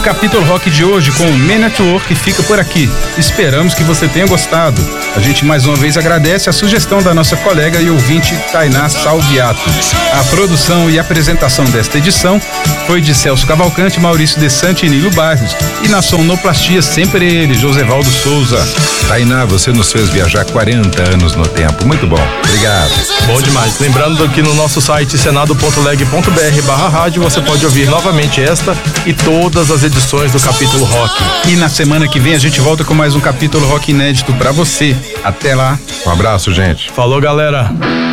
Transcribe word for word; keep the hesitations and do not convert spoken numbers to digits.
Capítulo Rock de hoje com o Men at Work fica por aqui. Esperamos que você tenha gostado. A gente mais uma vez agradece a sugestão da nossa colega e ouvinte Tainá Salviato. A produção e apresentação desta edição foi de Celso Cavalcante, Maurício De Sante e Nilo Barros. E na sonoplastia sempre ele, Josevaldo Souza. Tainá, você nos fez viajar quarenta anos no tempo. Muito bom. Obrigado. Bom demais. Lembrando que no nosso site senado ponto leg ponto br barra rádio você pode ouvir novamente esta e todas as edições do Capítulo Rock. E na semana que vem a gente volta com mais um Capítulo Rock inédito pra você. Até lá. Um abraço, gente. Falou, galera.